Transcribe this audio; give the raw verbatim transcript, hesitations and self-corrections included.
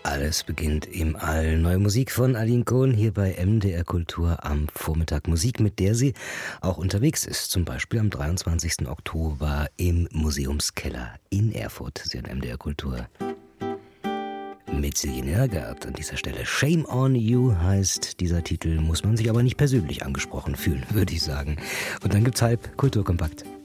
Alles beginnt im All. Neue Musik von Aline Cohn hier bei M D R Kultur am Vormittag. Musik, mit der sie auch unterwegs ist. Zum Beispiel am dreiundzwanzigsten Oktober im Museumskeller in Erfurt. Sie hat M D R Kultur mit Silje Nergard an dieser Stelle. Shame on You heißt dieser Titel. Muss man sich aber nicht persönlich angesprochen fühlen, würde ich sagen. Und dann gibt's halb Kulturkompakt.